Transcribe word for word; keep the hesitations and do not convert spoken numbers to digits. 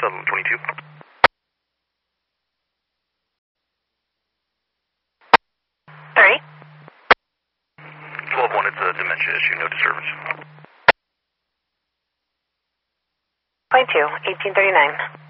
Sutherland twenty-two. Three. twelve one, it's a dementia issue, no disturbance. Point two, eighteen thirty-nine.